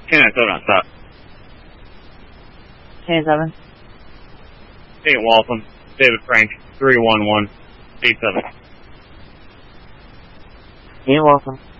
K97, stop. K7. 8 Waltham, David Frank, 31187. 8 Waltham.